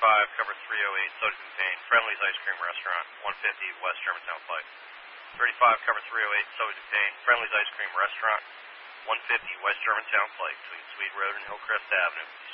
cover 308, Soda Contain, Friendly's Ice Cream Restaurant, 150 West Germantown Pike. 35, cover 308, Soda Contain, Friendly's Ice Cream Restaurant, 150 West Germantown Pike, between Sweet Road and Hillcrest Avenue.